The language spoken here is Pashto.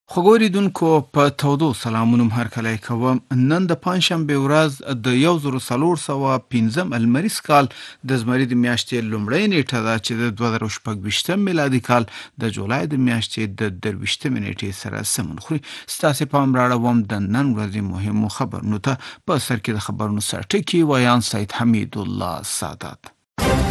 خوږو لیدونکو په تودو سلامونو هم هرکلی کوم. نن د پنجشنبې ورځ د 1415 المریز کال د زمري د میاشتې لومړۍ نیټه ده چې د 2026 میلادي کال د جولای د میاشتې د 23 نیټې سره سمون خوري. ستاسو پام راړوم د نن ورځې مهمو خبرونو ته. په سر کې د خبرونو سرټکی وایان سید حمید الله سادات.